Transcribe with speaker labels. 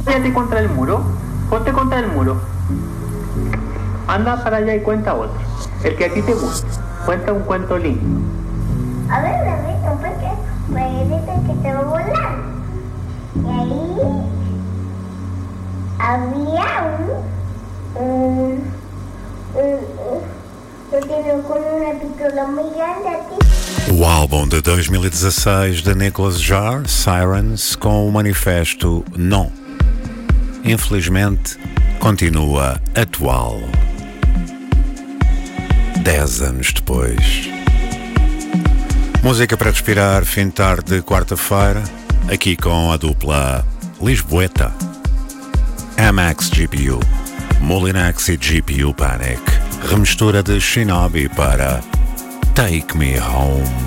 Speaker 1: Apóyate contra el muro. Ponte contra el muro. Anda para allá y cuenta otro. El que a ti te guste. Cuenta un cuento lindo.
Speaker 2: A ver, porque parece que te va a volar. Y ahí había eu tenho com uma pistola muito grande aqui.
Speaker 3: O álbum de 2016 de Nicholas Jar, Sirens, com o manifesto Non. Infelizmente, continua atual. 10 anos depois. Música para respirar, fim de tarde de quarta-feira, aqui com a dupla Lisboeta, Amax GPU, Molinex e GPU Panic, remistura de Shinobi para Take Me Home.